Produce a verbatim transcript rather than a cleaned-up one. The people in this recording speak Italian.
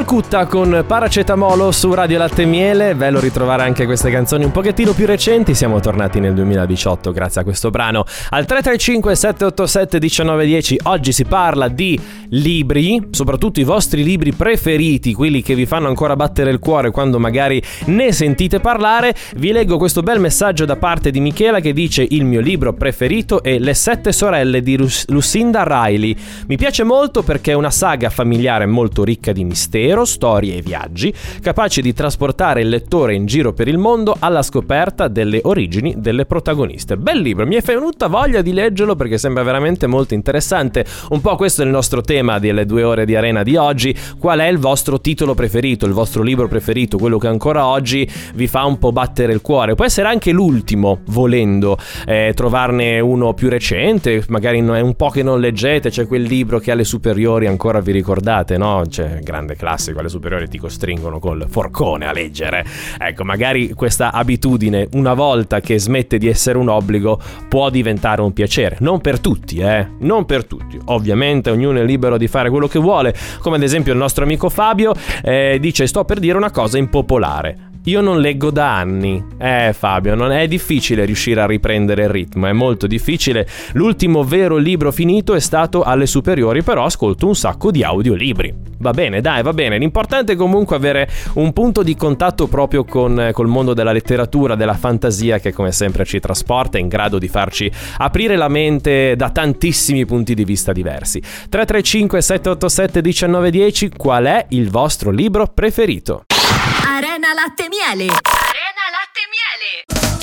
Calcutta con Paracetamolo su Radio Latte e Miele. Bello ritrovare anche queste canzoni un pochettino più recenti. Siamo tornati nel duemiladiciotto grazie a questo brano. Al tre tre cinque sette otto sette uno nove uno zero oggi si parla di libri, soprattutto i vostri libri preferiti, quelli che vi fanno ancora battere il cuore quando magari ne sentite parlare. Vi leggo questo bel messaggio da parte di Michela che dice: il mio libro preferito è Le sette sorelle di Lucinda Riley. Mi piace molto perché è una saga familiare molto ricca di mistero, storie e viaggi, capaci di trasportare il lettore in giro per il mondo alla scoperta delle origini delle protagoniste. Bel libro, mi è venuta voglia di leggerlo perché sembra veramente molto interessante. Un po' questo è il nostro tema delle due ore di Arena di oggi. Qual è il vostro titolo preferito, il vostro libro preferito, quello che ancora oggi vi fa un po' battere il cuore? Può essere anche l'ultimo, volendo, eh, trovarne uno più recente, magari è un po' che non leggete, c'è quel libro che alle superiori ancora vi ricordate, no? C'è grande classico, alle superiori ti costringono col forcone a leggere. Ecco, magari questa abitudine, una volta che smette di essere un obbligo, può diventare un piacere. Non per tutti, eh? Non per tutti. Ovviamente ognuno è libero di fare quello che vuole, come ad esempio il nostro amico Fabio eh, dice: sto per dire una cosa impopolare. Io non leggo da anni. Eh Fabio, non è difficile riuscire a riprendere il ritmo, è molto difficile. L'ultimo vero libro finito è stato alle superiori, però ascolto un sacco di audiolibri. Va bene, dai, va bene. L'importante è comunque avere un punto di contatto proprio con col mondo della letteratura, della fantasia, che come sempre ci trasporta, è in grado di farci aprire la mente da tantissimi punti di vista diversi. tre tre cinque sette otto sette uno nove uno zero Qual è il vostro libro preferito? Arena Latte e Miele. Arena Latte e Miele.